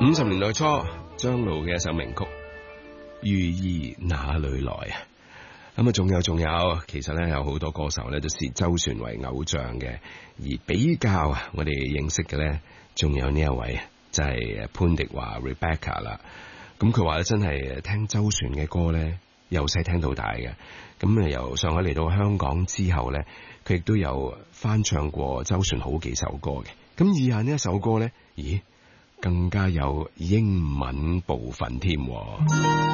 50年代初，張露嘅一首名曲《寓意哪裏來》啊！咁啊，仲有，其實咧有好多歌手咧都視周璇為偶像嘅，而比較我哋認識嘅咧，仲有呢一位就係潘迪華 Rebecca 啦。咁佢話咧真係聽周璇嘅歌咧，由細聽到大嘅。咁由上海嚟到香港之後咧，佢亦都有翻唱過周璇好幾首歌嘅。咁以下呢一首歌咧，咦，更加有英文部分添。